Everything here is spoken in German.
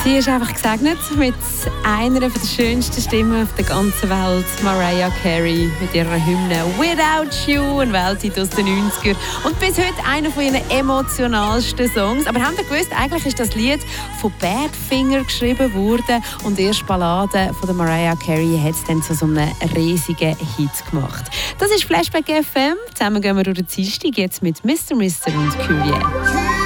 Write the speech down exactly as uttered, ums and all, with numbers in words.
Sie ist einfach gesegnet mit einer der schönsten Stimmen auf der ganzen Welt, Mariah Carey, mit ihrer Hymne «Without You», ein Welthit aus den neunziger. Und bis heute einer von ihren emotionalsten Songs. Aber habt ihr gewusst, eigentlich ist das Lied von Badfinger geschrieben worden und die erste Ballade von der Mariah Carey hat es dann zu so einem riesigen Hit gemacht. Das ist Flashback F M. Zusammen gehen wir durch den Dienstag jetzt mit Mister Mister und Kyrie.